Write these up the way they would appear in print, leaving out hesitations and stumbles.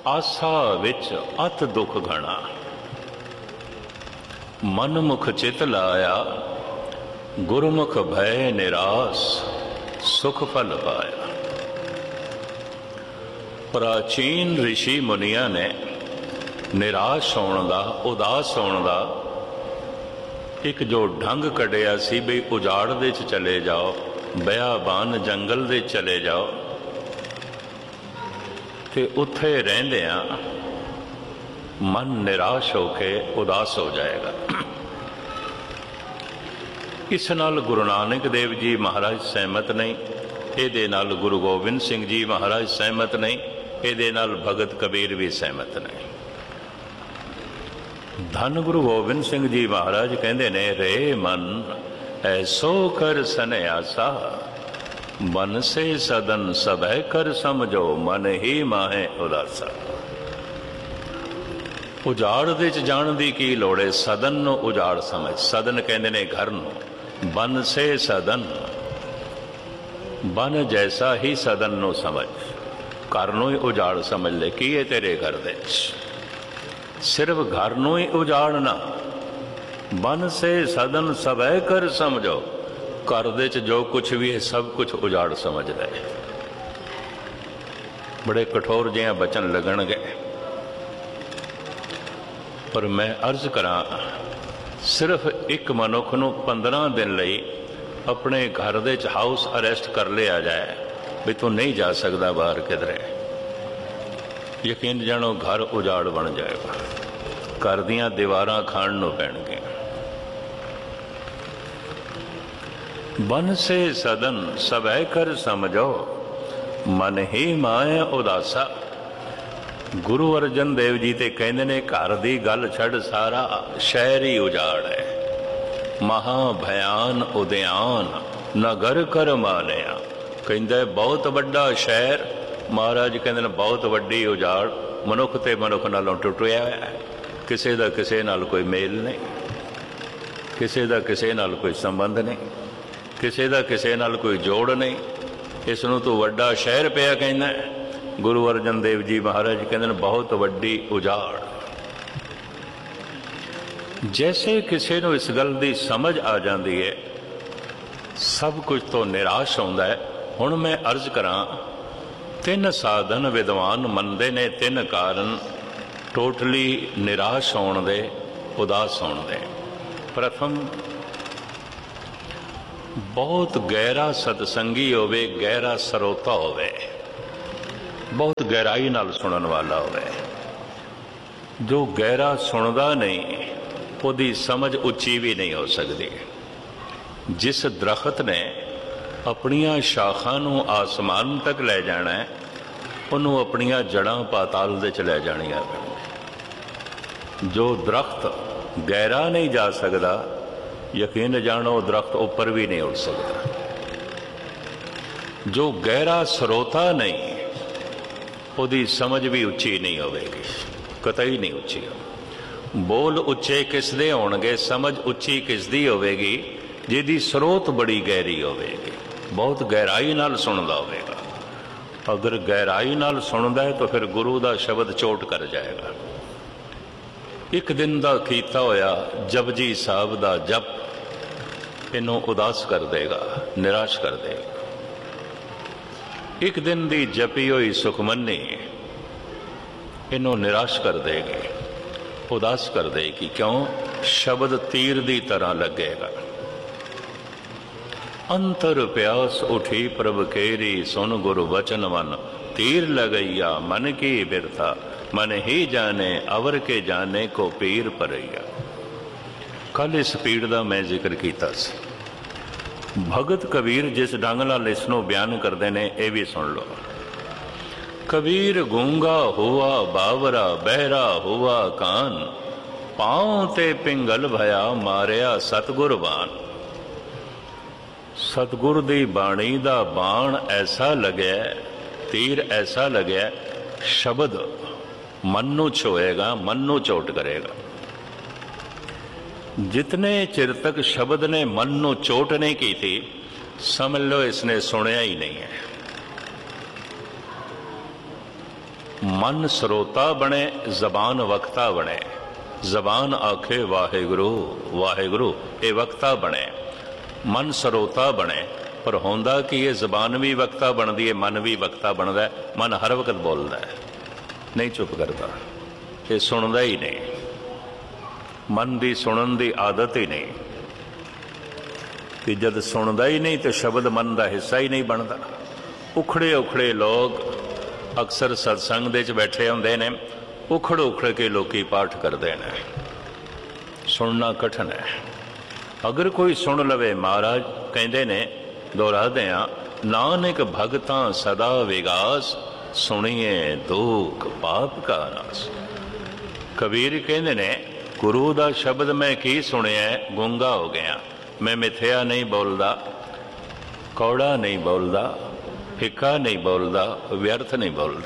आसा विच अत दुख घना, मनमुख चित लाया, गुरमुख भय निरास, सुख फल पाया। प्राचीन ऋषि मुनिया ने निराश होने का, उदास होने का एक जो ढंग कढ़िया सी भी उजाड़ दे चले जाओ, बियाबान जंगल दे चले जाओ ते उत्थे रहिंदियां मन निराश होके उदास हो जाएगा। इस नाल गुरु नानक देव जी महाराज सहमत नहीं, इहदे नाल गुरु गोबिंद सिंह जी महाराज सहमत नहीं, इहदे नाल भगत कबीर भी सहमत नहीं। धन गुरु गोबिंद सिंह जी महाराज कहते ने, रे मन ऐसो कर सन्यासा, मन से सदन सभय कर समझो, मन ही माहे उदासा। उजाड़ दे च जाण दी की लोड़ है, सदन नूं उजाड़ समझ। सदन कहते ने घर नूं, बन से सदन, बन जैसा ही सदन नूं समझ, घर नूं ही उजाड़ समझ ले। की है तेरे घर दे सिर्फ घर नूं ही उजाड़ना, बन से सदन सवै कर समझो, घर दे च जो कुछ भी है सब कुछ उजाड़ समझ ले। बड़े कठोर जिहा बचन लगणगे, पर मैं अर्ज करा, सिर्फ एक मनुख नूं 15 दिन लई अपने घर दे च हाउस अरेस्ट कर लिया जाए भी तू नहीं जा सकता बाहर किधरे, यकीन जानो घर उजाड़ बन जाएगा, घर दियां दीवारां खाण नूं पैणगीआं। बन से सदन सवै कर समझो, मन ही माए उदासा। गुरु अर्जन देव जी ते कहंदे ने, घर दी गल छड़, सारा शहर ही उजाड़ है। महा भयान उद्यान नगर कर मानिया, कहंदे बहुत वड्डा शहर, महाराज कहंदे ने बहुत वड्डी उजाड़, मनुख ते मनुख नालों टुटिया है, किसी दा किसी नाल कोई मेल नहीं, किसी दा किसी नाल कोई संबंध नहीं, किसी दा किसी नाल कोई जोड़ नहीं, इसनूं तो वड्डा शहर पिया कहना है। गुरु अर्जन देव जी महाराज कहते हैं बहुत वड्डी उजाड़। जैसे किसी नूं इस गल दी समझ आ जाती है, सब कुछ तो निराश होंदा है। हुण मैं अर्ज करा, 3 साधन विद्वान मनते ने, 3 कारण टोटली निराश होने दे, उदास होने दे। प्रथम, बहुत गहरा सतसंगी होवे, गहरा सरोता होवे, बहुत गहराई नाल सुनन वाला होवे। जो गहरा सुनदा नहीं, उसकी समझ उच्ची भी नहीं हो सकती। जिस दरख्त ने अपनियां शाखां नूं आसमान तक ले जाना है, उन्होंने अपनियां जड़ां पाताल दे च लै जाणियां। जो दरख्त गहरा नहीं जा सकता, यकीन जानो दरख्त ऊपर भी नहीं उड़ सकता। जो गहरा स्रोता नहीं, उसकी समझ भी उच्ची नहीं होगी, कतई नहीं उच्ची हो। बोल उच्चे किसदे होणगे, समझ उच्ची किसदी होगी, जिहदी स्रोत बड़ी गहरी होगी, बहुत गहराई नाल सुनदा होगा। अगर गहराई नाल सुनदा है तो फिर गुरु का शब्द चोट कर जाएगा। एक दिन का कीता होया जपजी साहब का जप इनू उदास कर देगा, निराश कर देगा। एक दिन की जपी हुई सुखमनी इनू निराश कर देगी, उदास कर देगी। क्यों? शब्द तीर की तरह लगेगा। अंतर प्यास उठी प्रभ केरी, सुन गुरु वचन मन, तीर लगैया मन की बिरथा, मन ही जाने अवर के जाने को पीर परैया। कल इस पीड़ का मैं जिक्र किया। भगत कबीर जिस ढंग नाल इसनूं बयान करते हैं, ये भी सुन लो। कबीर गूंगा हुआ बावरा, बहरा हुआ कान, पांव ते पिंगल भया, मारिया सतगुर बान। सतगुर दी बाणी दा बाण ऐसा लग्या, तीर ऐसा लग्या, शब्द मन नूं छोएगा, मन नूं चोट करेगा। जितने चिर तक शब्द ने मन नूं चोट नहीं की थी, समझ लो इसने सुनिया ही नहीं है। मन ਸਰੋਤਾ ਬਣੇ, ਜ਼ਬਾਨ ਵਕਤਾ ਬਣੇ। ਜ਼ਬਾਨ ਆਖੇ ਵਾਹਿਗੁਰੂ ਵਾਹਿਗੁਰੂ, ਇਹ ਵਕਤਾ ਬਣੇ। ਮਨ ਸਰੋਤਾ ਬਣੇ, ਪਰ ਹੁੰਦਾ ਕਿ ਇਹ ਜ਼ਬਾਨ ਵੀ ਵਕਤਾ ਬਣਦੀ ਹੈ, ਮਨ ਵੀ ਵਕਤਾ ਬਣਦਾ। ਮਨ ਹਰ ਵਕਤ ਬੋਲਦਾ ਹੈ, ਨਹੀਂ ਚੁੱਪ ਕਰਦਾ, ਇਹ ਸੁਣਦਾ ਹੀ ਨਹੀਂ। ਮਨ ਦੀ ਸੁਣਨ ਦੀ ਆਦਤ ਹੀ ਨਹੀਂ, ਕਿ ਜਦ ਸੁਣਦਾ ਹੀ ਨਹੀਂ ਤੇ ਸ਼ਬਦ ਮਨ ਦਾ ਹਿੱਸਾ ਹੀ ਨਹੀਂ ਬਣਦਾ। ਉਖੜੇ ਉਖੜੇ ਲੋਕ ਅਕਸਰ ਸਤਸੰਗ ਦੇ 'ਚ ਬੈਠੇ ਹੁੰਦੇ ਨੇ, ਉਖੜ ਉਖੜ ਕੇ ਲੋਕੀ ਪਾਠ ਕਰਦੇ ਨੇ। ਸੁਣਨਾ ਕਠਿਨ ਹੈ। ਅਗਰ ਕੋਈ ਸੁਣ ਲਵੇ, ਮਹਾਰਾਜ ਕਹਿੰਦੇ ਨੇ, ਦੁਹਰਾਦੇ ਹਾਂ, ਨਾਨਕ ਭਗਤਾਂ ਸਦਾ ਵਿਗਾਸ, ਸੁਣੀਏ ਦੁੱਖ ਪਾਪ ਕਾ ਨਾਸ। ਕਬੀਰ ਕਹਿੰਦੇ ਨੇ, ਗੁਰੂ ਦਾ ਸ਼ਬਦ ਮੈਂ ਕੀ ਸੁਣਿਆ, ਗੂੰਗਾ ਹੋ ਗਿਆ। ਮੈਂ ਮਿੱਥਿਆ ਨਹੀਂ ਬੋਲਦਾ, ਕੌੜਾ ਨਹੀਂ ਬੋਲਦਾ, ਫਿੱਕਾ ਨਹੀਂ ਬੋਲਦਾ, ਵਿਅਰਥ ਨਹੀਂ ਬੋਲਦਾ।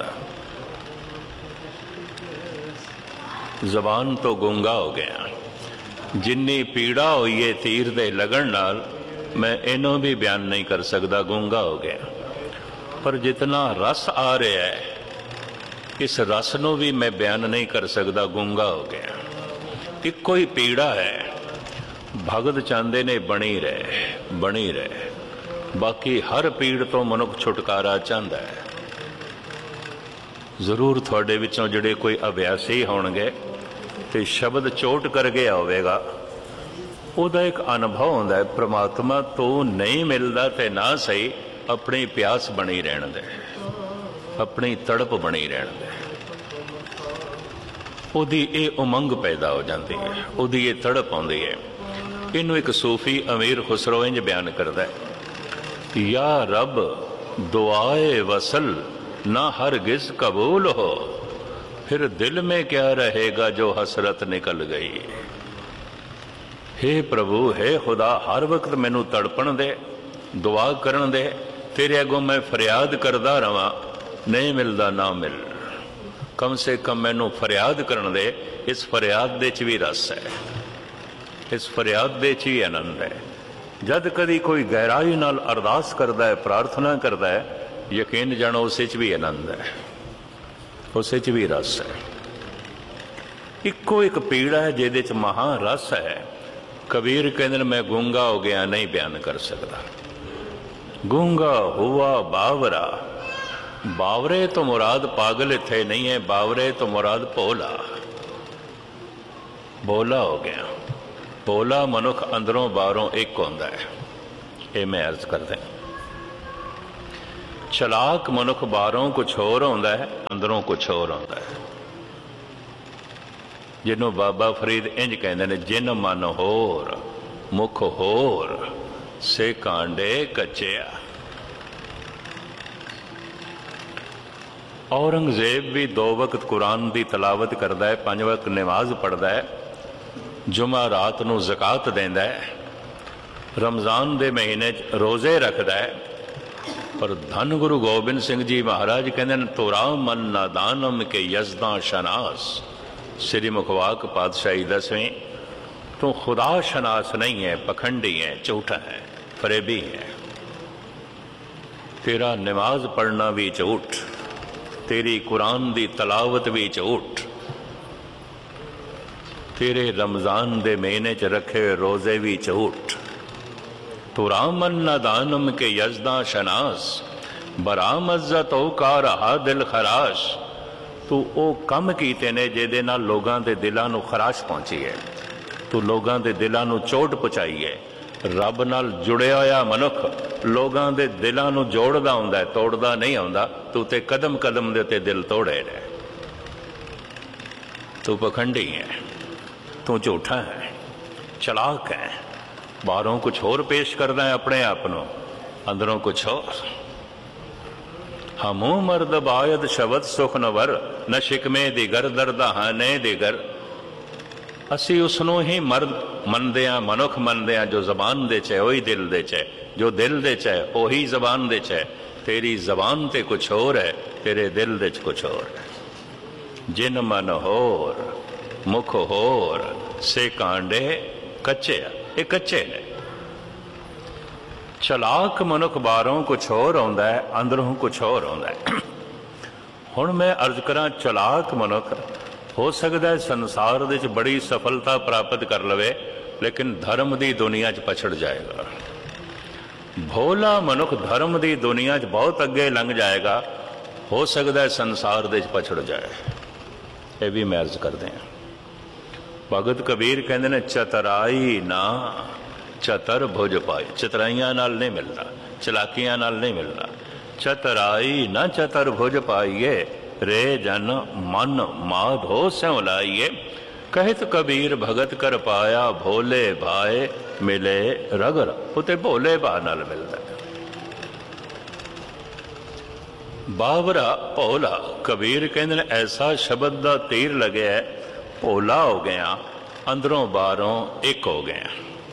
ਜ਼ਬਾਨ ਤੋਂ ਗੂੰਗਾ ਹੋ ਗਿਆ। ਜਿੰਨੀ ਪੀੜਾ ਹੋਈ ਹੈ ਤੀਰ ਦੇ ਲੱਗਣ ਨਾਲ, ਮੈਂ ਇਹਨੂੰ ਵੀ ਬਿਆਨ ਨਹੀਂ ਕਰ ਸਕਦਾ, ਗੂੰਗਾ ਹੋ ਗਿਆ। ਪਰ ਜਿਤਨਾ ਰਸ ਆ ਰਿਹਾ ਹੈ, ਇਸ ਰਸ ਨੂੰ ਵੀ ਮੈਂ ਬਿਆਨ ਨਹੀਂ ਕਰ ਸਕਦਾ, ਗੂੰਗਾ ਹੋ ਗਿਆ। ਇੱਕੋ ਹੀ ਪੀੜਾ ਹੈ। ਭਗਤ ਚਾਹੁੰਦੇ ਨੇ ਬਣੀ ਰਹੇ, ਬਣੀ ਰਹੇ। ਬਾਕੀ ਹਰ ਪੀੜ ਤੋਂ ਮਨੁੱਖ ਛੁਟਕਾਰਾ ਚਾਹੁੰਦਾ ਹੈ। ਜ਼ਰੂਰ ਤੁਹਾਡੇ ਵਿੱਚੋਂ ਜਿਹੜੇ ਕੋਈ ਅਭਿਆਸੀ ਹੋਣਗੇ ਤੇ ਸ਼ਬਦ ਚੋਟ ਕਰ ਗਿਆ ਹੋਵੇਗਾ, ਉਹਦਾ ਇੱਕ ਅਨੁਭਵ ਹੁੰਦਾ ਹੈ, ਪ੍ਰਮਾਤਮਾ ਤੋਂ ਨਹੀਂ ਮਿਲਦਾ ਤੇ ਨਾ ਸਹੀ, ਆਪਣੀ ਪਿਆਸ ਬਣੀ ਰਹਿਣ ਦੇ, ਆਪਣੀ ਤੜਪ ਬਣੀ ਰਹਿਣ ਦੇ। ਉਹਦੀ ਇਹ ਉਮੰਗ ਪੈਦਾ ਹੋ ਜਾਂਦੀ ਹੈ, ਉਹਦੀ ਇਹ ਤੜਪ ਆਉਂਦੀ ਹੈ। ਇਹਨੂੰ ਇੱਕ ਸੂਫੀ ਅਮੀਰ ਖੁਸਰੋ ਇੰਝ ਬਿਆਨ ਕਰਦਾ ਹੈ, या रब दुआए वसल ना हरगिज कबूल हो, फिर दिल में क्या रहेगा जो हसरत निकल गई। हे प्रभु, हे खुदा, हर वक्त मैनू तड़पण दे, दुआ करन दे, तेरे अगों मैं फरियाद करदा रवां, नहीं मिलदा ना मिल। कम से कम मैनू फरियाद करन दे। इस फरियाद दे च भी रस है, इस फरियाद दे च ही आनंद है। जद कदी कोई गहराई नाल अरदास करता है, प्रार्थना करता है, यकीन जानो उस भी आनंद है, उस भी रस है। इक्को एक पीड़ा है जिहदे च महा रस है। कबीर कहते मैं गूंगा हो गया, नहीं बयान कर सकता। गूंगा हुआ बावरा, बावरे तो मुराद पागल इत्थे नहीं है, बावरे तो मुराद भोला, भोला हो गया। भोला मनुख अंदरों बाहरों एक होंदा है, ये मैं अर्ज करदा। चलाक मनुख बाहरों कुछ होर होंदा है, अंदरों कुछ होर होंदा है। जिन्हों बाबा फरीद इंज कहते हैं, जिन मन होर मुख होर से कांडे कच्चिया। औरंगजेब भी 2 वक्त कुरान की तलावत करता है, 5 वक्त नमाज पढ़ता है, जुमा रात नूं ज़कात देंदा है, रमज़ान दे महीने रोज़े रखता है। पर धन गुरु गोबिंद सिंह जी महाराज कहते हैं, तुरा मन नादानम के यज़दा शनास। श्री मुखवाक पातशाही 10वीं, तू खुदा शनास नहीं है, पखंडी है, झूठा है, फरेबी है। तेरा नमाज पढ़ना भी झूठ, तेरी कुरान दी तलावत भी झूठ, तेरे रमज़ान दे महीने च रखे रोज़े भी झूठ। तुरामन नादानम के यज़दा शनास, बरामज़त ओ का रहा दिल खराश। तू ओ कम कीते ने जिहदे नाल लोगां दे दिलां नूं खराश पहुंची है, तू लोगां दे दिलां नूं चोट पहुंचाई है। रब नाल जुड़िया होया मनुख लोगां दे दिलां नूं जोड़दा हुंदा है, तोड़दा नहीं हुंदा। तू ते कदम कदम दे ते दिल तोड़े ने। तू पखंडी है, तू झूठा है, चलाक है। बाहरों कुछ होर पेश करना है अपने आप को, अंदरों कुछ होर। हमू मर्द बायद शबद सुख नवर, न शिकमे दिगर दर्द हाने दिगर। असी उसनों ही मर्द मनदे हां, मनुख मनदे हां जो जबान दे च वही दिल दे च, जो दिल दे च वही जबान दे च। तेरी जबान ते कुछ होर है, तेरे दिल दे च कुछ होर है। जिन मन होर मुख होर से कांडे कच्चे, ये कच्चे ने। चलाक मनुख बाहरों कुछ होर आउंदा है, अंदरों कुछ होर आउंदा है। हुण मैं अर्ज करा, चलाक मनुख हो सकता है संसार दे विच बड़ी सफलता प्राप्त कर लवे, लेकिन धर्म की दुनिया च पछड़ जाएगा। भोला मनुख धर्म की दुनिया च बहुत अगे लंघ जाएगा, हो सकता है संसार दे विच पछड़ जाए। ये भी मैं अर्ज करते हैं। भगत कबीर कहते ने, चतराई ना चतर भुज पाई। चतराइयां नाल नहीं मिलना, चलाकियां नाल नहीं मिलना। चतराई ना चतर भुज पाइए, रे जन मन माधो स्यों लाइए। कहत कबीर भगत कर पाया, भोले भाए मिले रगर। उते भोले भा नाल मिलता है। बावरा भोला, कबीर कहते ने ऐसा शब्द का तीर लगे है, भोला हो गया, अंदरों बाहरों एक हो गया।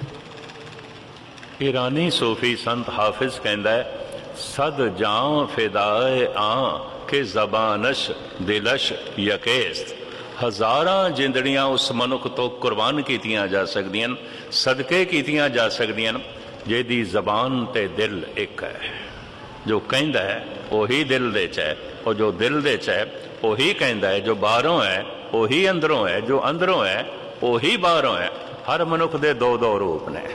ईरानी सूफी संत हाफिज कहता है, सद जां फिदाए आं के जबानश दिलश यकेस्त। हज़ारां जिंदड़ियां उस मनुख तो कुर्बान कीतियां जा सकदियां, सदके कीतियां जा सकदियां जिहदी जबान ते दिल एक है। जो कहता है वही दिल दे च है, और जो दिल दे च है वही कहता है। जो बाहरों है वही अंदरों है, जो अंदरों है वही बाहरों है। हर मनुख दे दो दो रूप ने।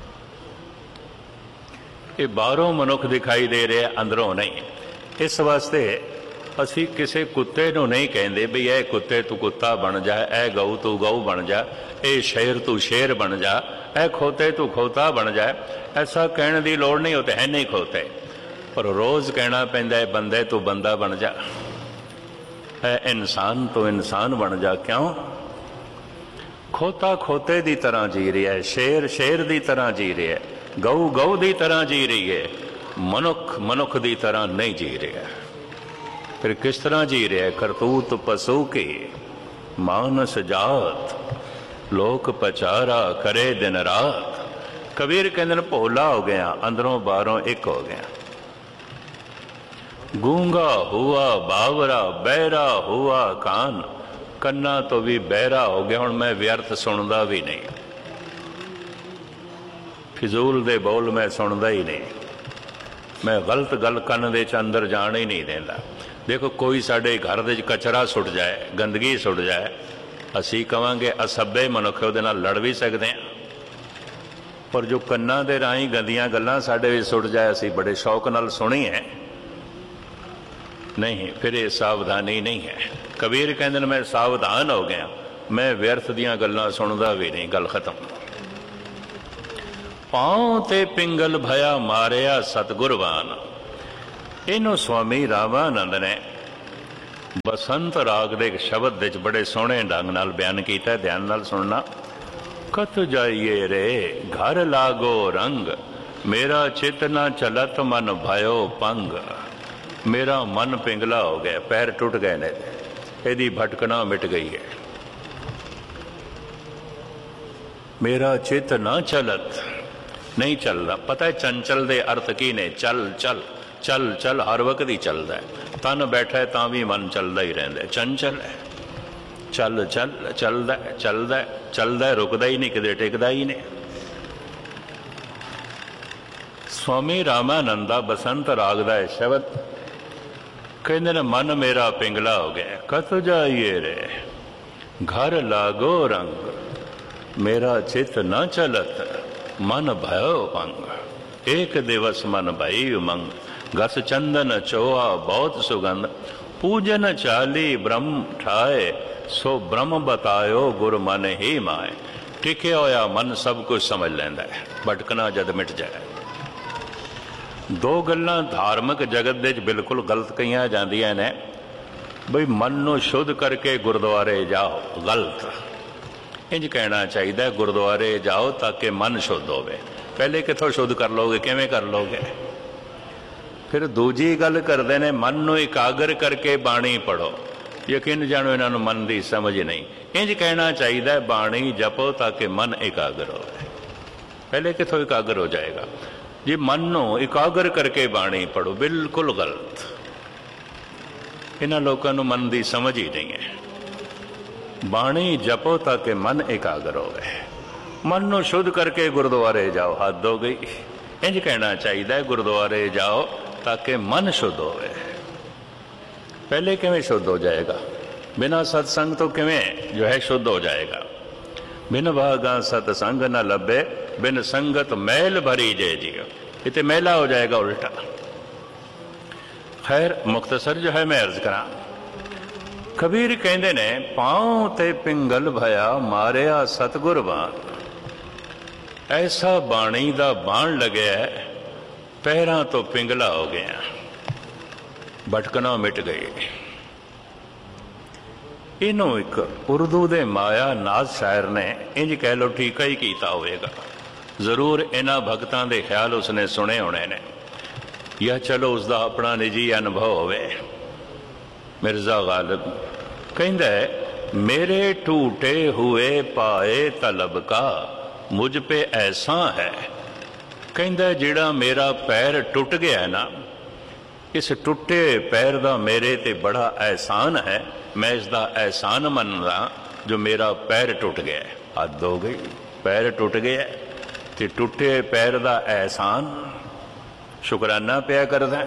ये बाहरों मनुख दिखाई दे रहे, अंदरों नहीं। इस वास्ते असी किसी कुत्ते नूं नहीं कहते भी ए कुत्ते तू कुत्ता बन जा, ए गऊ तू गऊ बन जा, ए शेर तू शेर बन जा, ए खोते तू खोता बन जा। ऐसा कहने की लोड़ नहीं, होते है नहीं खोते, पर रोज़ कहना पैंदा है बंदे तू बंदा बन जा, ए इंसान तू इंसान बन जा। क्यों? खोता खोते की तरह जी रहा है, शेर शेर की तरह जी रहा है, गऊ गऊ की तरह जी रही है, मनुख मनुख की तरह नहीं जी रहा। फिर किस तरह जी रहा है? करतूत पशु की मानस जात, लोक पचारा करे दिन रात। कबीर कहते भोला हो गया, अंदरों बाहरों एक हो गया। गूंगा हुआ बावरा, बहरा हुआ कान। कन्ना तो भी बहरा हो गया, हुण मैं व्यर्थ सुनदा भी नहीं, फिजूल दे बोल मैं सुनदा ही नहीं, मैं गलत गल कन दे अंदर जान ही नहीं देता। देखो कोई साडे घर दे कचरा सुट जाए, गंदगी सुट जाए, असी कहांगे असभ्य मनुख उहदे नाल लड़ भी सकते हैं, पर जो कन्ना दे राही गंदियां गल्लां साडे विच सुट जाए, असी बड़े शौक नाल सुनी है नहीं, फिर ये सावधानी नहीं है। कबीर कहते हैं मैं सावधान हो गया, मैं व्यर्थ दियां गल्लां सुनदा भी नहीं। गल खत्म। पांव ते पिंगल भया मारिया सतगुरवान। इनू स्वामी रामानंद ने बसंत राग दे शब्द विच बड़े सोहणे ढंग नाल बयान किया, ध्यान नाल सुनना। कत जाइए रे घर लागो रंग, मेरा चित न चलत मन भयो पंग। मेरा मन पिंगला हो गया, पैर टुट गए ने, यदि भटकना मिट गई है। मेरा चित न चलत, नहीं चल रहा। पता है चंचल दे अर्थ की ने? चल चल चल चल, हर वक्त ही चलता है। तन बैठा है तां भी मन चलता ही रहता है, चंचल है। चल चल चलता है, चलता है, चलता है, रुकता ही नहीं, किते टिकता ही नहीं। स्वामी रामानंदा बसंत राग दा शब्द कहते ने, मन मेरा पिंगला हो गया। कत जाइए रे घर लागो रंग, मेरा चित न चलत मन भयो पंग। एक दिवस मन भई उमंग, गस चंदन चोआ बहुत सुगंध। पूजन चाली ब्रह्म ठाए, सो ब्रह्म बतायो गुर मन ही माए। टिके होया मन सब कुछ समझ लैंदा है, भटकना जद मिट जाए। दो गल्लां धार्मिक जगत दे बिल्कुल गलत कहियां जांदियां ने, बई मन नूं शुद्ध करके गुरुद्वारे जाओ, गलत। इंज कहना चाहिए गुरुद्वारे जाओ ताकि मन शुद्ध होवे। पहले कितों शुद्ध कर लोगे, किवें कर लोगे? फिर दूजी गल करते हैं मन नूं एकाग्र करके बाणी पढ़ो। यकीन जानो इन्हां नूं मन की समझ नहीं। इंज कहना चाहिए बाणी जपो ताकि मन एकाग्र हो। पहले कितों एकाग्र हो जाएगा? जी मन नूं एकाग्र करके बाणी पढ़ो, बिल्कुल गलत। इन्हां लोकां नूं मन की समझ ही नहीं है। बाणी जपो ताकि मन एकाग्र होवे। मन नूं शुद्ध करके गुरुद्वारे जाओ, हद हो गई। इंज कहना चाहिए गुरुद्वारे जाओ ताकि मन शुद्ध होवे। पहले किवें शुद्ध हो जाएगा? बिना सत्संग तो किवें जो है शुद्ध हो जाएगा? बिन भागा सत्संग न लभे, बिन संगत मैल भरी जे जियो। इतने मैला हो जाएगा उल्टा। खैर मुख्तसर जो है मैं अर्ज करा, कबीर कहते ने पांव ते पिंगल भया मारिया सतगुर बाण। ऐसा बाणी दा बाण लगे पैरां तो पिंगला हो गया, भटकना मिट गई। इनू एक उर्दू दे माया नाज शायर ने इंज कह लो ठीका ही कीता होवेगा। जरूर इन्हां भगतां दे ख्याल उसने सुने होने ने, या चलो उसका अपना निजी अनुभव होवे। मिर्जा गालिब कहंदा है, मेरे टूटे हुए पाए तलब का मुझ पे ऐसा है। कहंदा जिहड़ा मेरा पैर टुट गया ना, इस टुटे पैर का मेरे ते बड़ा एहसान है। मैं इसका एहसान मनदा जो मेरा पैर टुट गया। हद हो गई, पैर टुट गया ते टुटे पैर का एहसान शुकराना पिया करदा।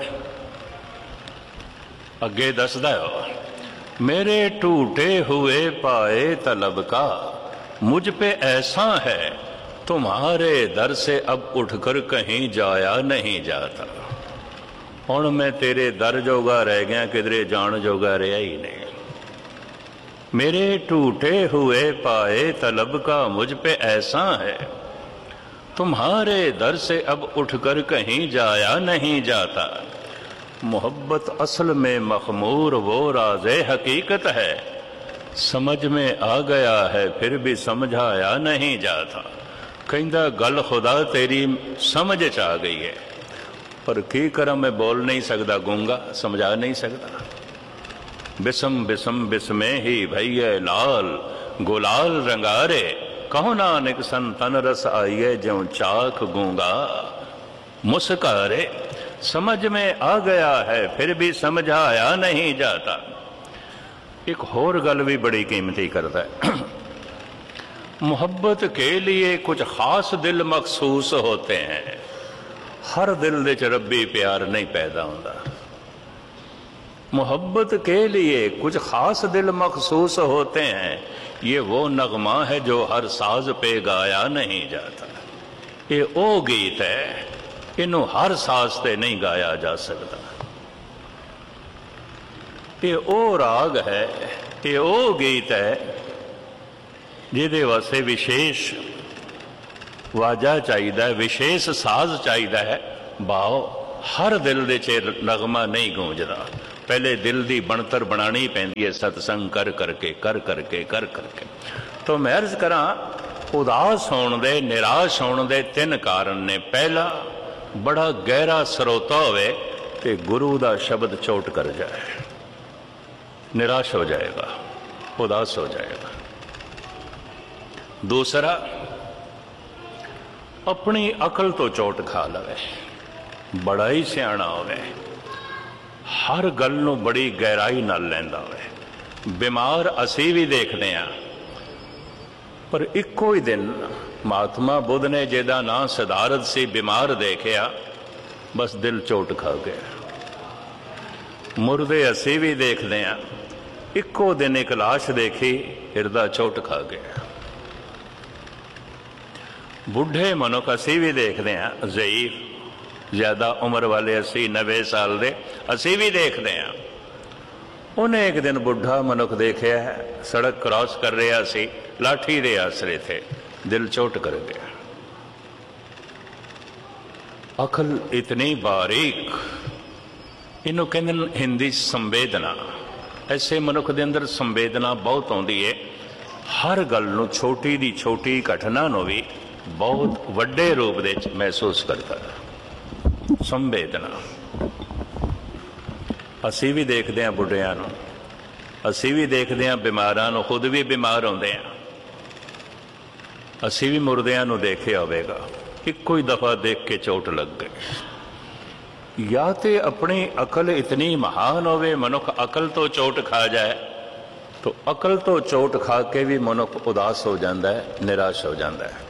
अगे दसदा हो, मेरे टूटे हुए पाए तलब का मुझ पे ऐसा है, तुम्हारे दर से अब उठकर कहीं जाया नहीं जाता। हुण मैं तेरे दर जोगा रह गया, किधरे जान जोगा रहा ही नहीं। मेरे टूटे हुए पाए तलब का मुझ पे ऐसा है, तुम्हारे दर से अब उठकर कहीं जाया नहीं जाता। मोहब्बत असल में मखमूर वो राज़े हकीकत है, समझ में आ गया है फिर भी समझाया नहीं जाता। कहंदा गल खुदा तेरी समझ च आ गई है, पर की करा मैं बोल नहीं सकता, गूंगा, समझा नहीं सकता। बिसम बिसम बिस्मे ही भैया लाल गुलाल रंगारे, कहो नानक सन तन रस आइए ज्यों चाक गूंगा मुस्कारे। समझ में आ गया है फिर भी समझाया नहीं जाता। एक होर गल भी बड़ी कीमती करता है, मोहब्बत के लिए कुछ खास दिल मखसूस होते हैं। हर दिल दे च रब्बी प्यार नहीं पैदा होता। मोहब्बत के लिए कुछ खास दिल मखसूस होते हैं, ये वो नगमा है जो हर साज पे गाया नहीं जाता। ये ओ गीत है, इनू हर साज पे नहीं गाया जा सकता। ये ओ राग है, ये ओ गीत है जिहदे वास्ते विशेष वाजा चाहिए, विशेष साज चाहिए। भाव हर दिल दे च नगमा नहीं गूंजदा। पहले दिल की बनतर बनानी पैंदी है, सत्संग कर करके कर करके कर करके। तो मैं अर्ज करा, उदास होने दे निराश होने दे तीन कारण ने। पहला, बड़ा गहरा सरोता होवे ते गुरु का शब्द चोट कर जाए, निराश हो जाएगा, उदास हो जाएगा। दूसरा, अपनी अकल तो चोट खा लवे, बड़ा ही सियाणा होवे, हर गल नूं बड़ी गहराई नाल लैंदा होवे। बीमार असी भी देखते हैं, पर इको ही दिन महात्मा बुद्ध ने जिहदा नाम सिद्धार्थ सी बीमार देखिया, बस दिल चोट खा गया। मुर्दे असी भी देखते हैं, इको दिन एक लाश देखी, हिरदा चोट खा गया। बुढ़े मनुख असी भी देखते हैं, ज़ईफ ज्यादा उम्र वाले 80-90 साल दे असी भी देखते हैं। उन्हें एक दिन बुढ़ा मनुख देखा है, सड़क क्रॉस कर रहा सी, लाठी दे आसरे थे, दिल चोट कर गया। अकल इतनी बारीक, इनू कहते हिंदी संवेदना। ऐसे मनुख के अंदर संवेदना बहुत आती है, हर गल नूं छोटी दी छोटी घटना नूं भी बहुत वड्डे रूप दे महसूस करता है। संवेदना असी भी देखते हैं बुढ़िया, असी भी देखते हैं बीमारां नूं, खुद भी बीमार होंदे हैं। असी भी मुर्दियां नूं देखिया होवेगा, इक्को ही दफा देख के चोट लग गई। या तो अपनी अकल इतनी महान होवे, मनुख अकल तो चोट खा जाए, तो अकल तो चोट खा के भी मनुख उदास हो जाता है, निराश हो जाता है।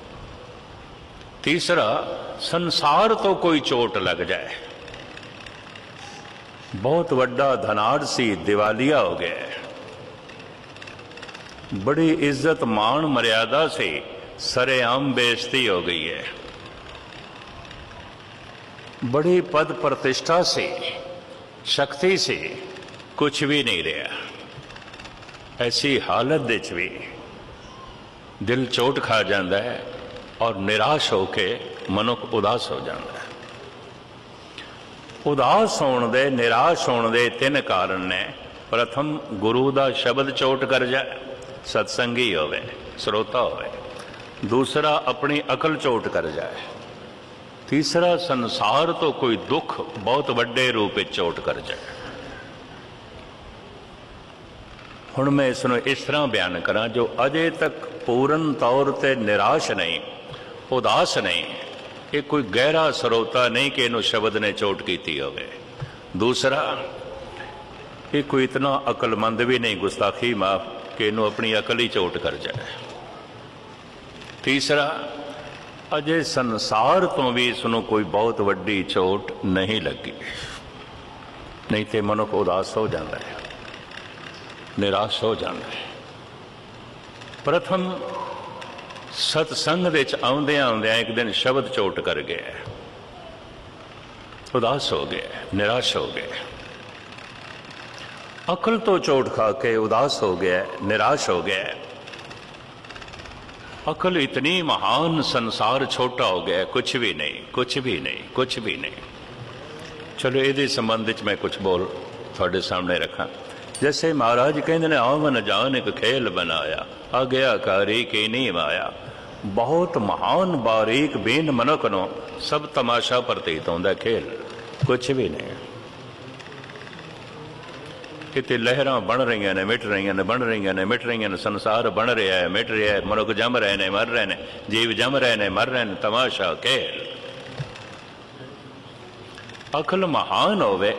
तीसरा, संसार तो कोई चोट लग जाए, बहुत वड्डा धनाड़ सी, दिवालिया हो गया है। बड़ी इज्जत मान मर्यादा से सरेआम बेइज्जती हो गई है। बड़ी पद प्रतिष्ठा से, शक्ति से कुछ भी नहीं रहा। ऐसी हालत विच भी दिल चोट खा जाता है और निराश होके मनुख उदास हो जाता है। उदास होने दे, निराश होने दे तीन कारण ने। प्रथम, गुरु का शब्द चोट कर जाए, सत्संगी होवे, श्रोता होवे। दूसरा, अपनी अकल चोट कर जाए। तीसरा, संसार तो कोई दुख बहुत वड्डे रूप में चोट कर जाए। हुण मैं इसनूं इस तरह बयान करा, जो अजे तक पूर्ण तौर पर निराश नहीं, उदास नहीं, ये कोई गहरा सरोता नहीं कि इनू शब्द ने चोट की होवे। दूसरा, ये कोई इतना अकलमंद भी नहीं, गुस्ताखी माफ, कि इनू अपनी अकल ही चोट कर जाए। तीसरा, अजे संसार तो भी इसनू कोई बहुत वड्डी चोट नहीं लगी, नहीं तो मनुख उदास हो जाता है, निराश हो जाता है। प्रथम, सतसंग विच आउंदियां आउंदियां एक दिन शब्द चोट कर गया, उदास हो गया, निराश हो गया। अकल तो चोट खा के उदास हो गया, निराश हो गया। अकल इतनी महान, संसार छोटा हो गया, कुछ भी नहीं, कुछ भी नहीं, कुछ भी नहीं। चलो ये संबंध में मैं कुछ बोल थोड़े सामने रखा। जैसे महाराज कहते ने, आवन जान एक खेल बनाया, आज्ञाकारी की नहीं माया। बहुत महान बारीक बेन मनुख नो सब तमाशा प्रतीत होंदा, खेल कुछ भी नहीं। इतने लहरां बन रही ने, मिट रही ने, बन रही ने, मिट रही ने। संसार बन रहा है, मिट रहा है। मनुख जम रहे ने, मर रहे ने। जीव जम रहे ने, मर रहे ने। तमाशा, खेल। अकल महान होवे,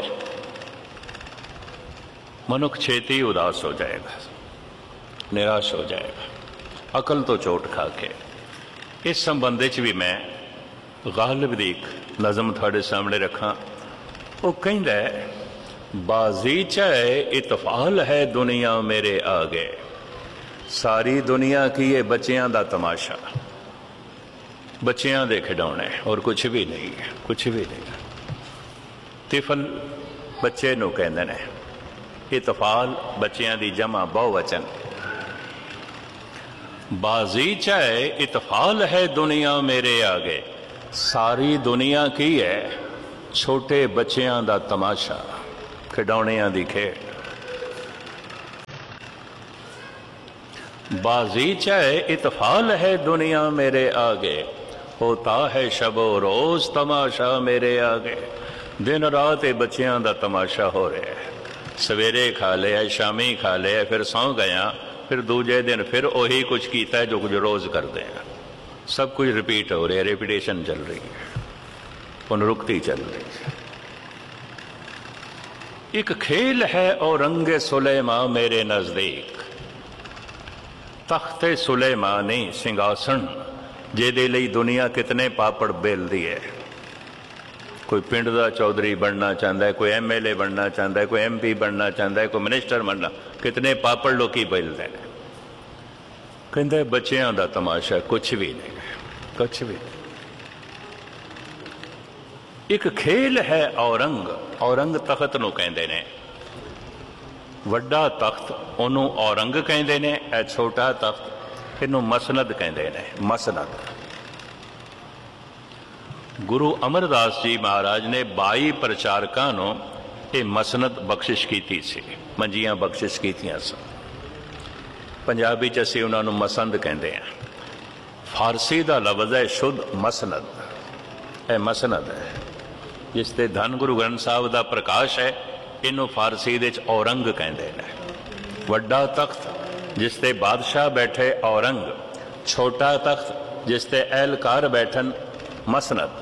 मनुख छेती उदास हो जाएगा, निराश हो जाएगा, अकल तो चोट खा के। इस संबंध भी मैं गालिब दी नज़म थोड़े सामने रखा। वो कहता है, बाजी चाहे इतफाल है दुनिया मेरे आगे, सारी दुनिया की ये बच्चियां दा तमाशा, बच्चियां दे खिडौने और कुछ भी नहीं है, कुछ भी नहीं। तिफल बच्चे नूं कहंदे ने, इतफाल बच्चियां दी जमा बहुवचन। बाजी चाहे इतफाल है दुनिया मेरे आगे, सारी दुनिया की है छोटे बच्चियां दा तमाशा, खिडौनियां दी खेड। बाजी चाहे इतफाल है दुनिया मेरे आगे, होता है शबो रोज तमाशा मेरे आगे। दिन रात बच्चियां दा तमाशा हो रहा है। सवेरे खा लिया, शामी खा लिया, फिर सौ गया, फिर दूजे दिन फिर वही कुछ किया है जो कुछ रोज करते हैं। सब कुछ रिपीट हो रहा है, रिपीटेशन चल रही है, पुनरुक्ति चल रही है। एक खेल है औरंगे सुलेमा मेरे नजदीक, तख्ते सुलेमानी सिंहासन जेदे लई दुनिया कितने पापड़ बेल दी है। कोई पिंड का चौधरी बनना चाहता है, कोई MLA बनना चाहता है, कोई MP बनना चाहता है, कोई मिनिस्टर बनना, कितने पापड़ लोग बेलते हैं। कहते बच्चियां का तमाशा, कुछ भी नहीं, कुछ भी नहीं। एक खेल है औरंग, औरंग तख्त नूं कहंदे ने। वड्डा तख्त ओनू औरंग कहंदे ने, ए छोटा तख्त इनू मसनद कहंदे ने, मसनद। गुरु अमरदास जी महाराज ने 22 प्रचारकों को ये मसनद बख्शिश की सी, मंजियां बख्शिश कीतियां सन। पंजाबी च असीं उन्हां नूं मसंद कहंदे हैं। फारसी का लफ्ज़ है शुद्ध मसनद, यह मसनद है जिसते धन गुरु ग्रंथ साहब का प्रकाश है। इनू फारसी दे औरंग कहंदे ने। वड्डा तख्त जिसते बादशाह बैठे औरंग, छोटा तख्त जिसते एहलकार बैठन मसनद।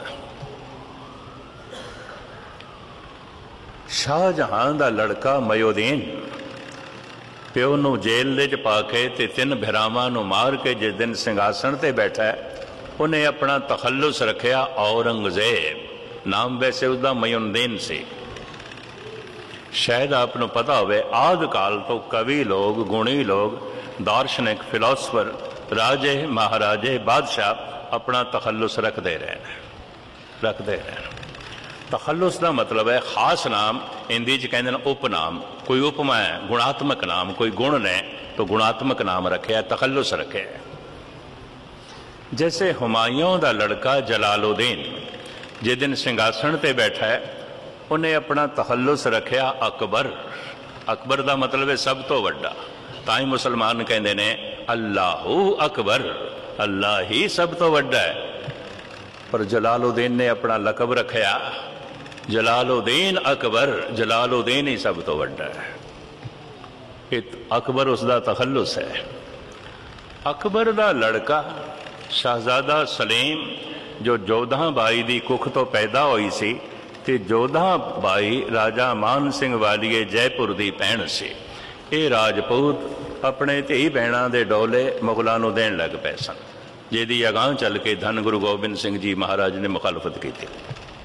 शाहजहां दा लड़का मयोदीन प्यो नूं जेल दे च पा के ते 3 भिरावां नूं मार के जिस दिन सिंघासन ते बैठा है, उन्हें अपना तखल्लुस रखिया औरंगजेब। नाम वैसे उसका मयोदीन से। शायद आपको पता होवे आदि काल तो कवि लोग, गुणी लोग, दार्शनिक, फिलोसफर, राजे महाराजे, बादशाह अपना तखल्लुस रखते रहे। तखल्लुस का मतलब है खास नाम, हिंदी च कहते हैं उपनाम। कोई उपमा है, गुणात्मक नाम, कोई गुण ने तो गुणात्मक नाम रखे है, तखल्लुस रखे है। जैसे हुमायूं का लड़का जलालुद्दीन जिस दिन सिंघासन पर बैठा है, उन्हें अपना तखल्लुस रखा अकबर। अकबर का मतलब है सब तो वड्डा। ताई मुसलमान कहते हैं अल्लाहू अकबर, अल्लाह ही सब तो वड्डा है। पर जलालुद्दीन ने अपना लकब रखा जलालुद्दीन अकबर, जलालुद्दीन ही सब तो वड्डा है। अकबर उसका तखल्लुस है। अकबर का लड़का शहजादा सलीम जो जोधा बाई की कुख तो पैदा हुई सी, ते जोधा बाई राजा मान सिंह वालीए जयपुर की भैन सी। ये राजपूत अपने धी भैणों के डोले मुगलों को देन लग पे सन, जिहदी अगांह चल के धन गुरु गोबिंद सिंह जी महाराज ने मुखालफत की थी।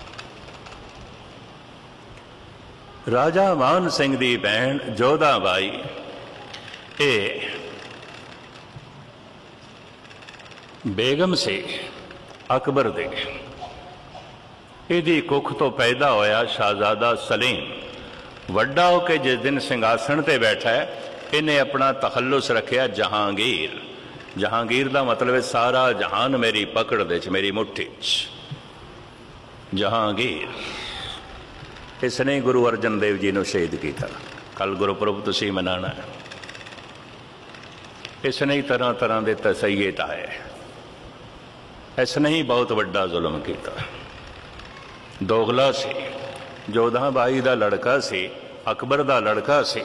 राजा मान सिंह की भैन जोधा बाई ये बेगम से अकबर दे, यदी कुख तो पैदा होया शहजादा सलीम। वड्डा होके जिस दिन सिंघासन ते बैठा है, इन्हें अपना तखल्लुस रखा जहांगीर। जहांगीर का मतलब है सारा जहान मेरी पकड़ दे, मेरी मुट्ठी च। जहांगीर इसने गुरु अर्जन देव जी ने शहीद किया। कल गुरुपुरब तुसीं मनाना है। इसने ही तरह तरह के तसैये ढाए। इसने ही बहुत वड्डा जुल्म किया। दोगला सी, जोधा बाई का लड़का सी, अकबर का लड़का सी।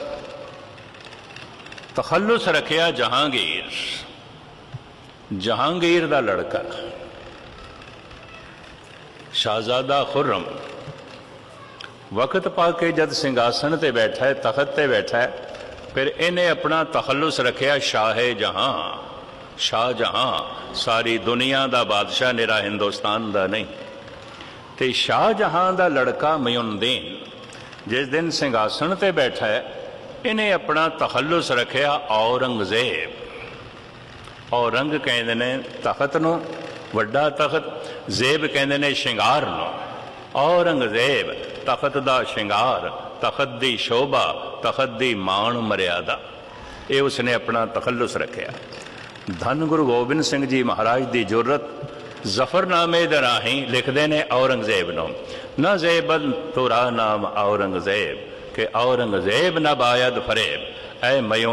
तखल्लुस रखिया जहांगीर, जहांगीर का लड़का शहजादा खुर्रम वक्त पाके जद सिंघासन ते बैठा है, तखत ते बैठा है, फिर इन्हें अपना तखल्लुस रखिया शाहे जहां। शाहजहां सारी दुनिया का बादशाह, निरा हिंदुस्तान का नहीं। तो शाहजहां का लड़का मुइनुद्दीन जिस दिन सिंघासन ते बैठा है, इन्हें अपना तखल्लुस रखिया औरंगजेब। औरंग कहते ने तखत नूं, वड्डा तखत, जेब कहते ने शिंगार नूं। औरंगजेब तखत का शिंगार, तखत की शोभा, तखत की मान मर्यादा, ये उसने अपना तखल्लुस रखिया। धन गुरु गोबिंद सिंह जी महाराज की जुर्रत जफरनामे दे राहीं लिखते ने औरंगजेब नो, न जेबन तुरा नाम औरंगजेब, के औरंगजेब न बायद फरेब। ऐ मयूं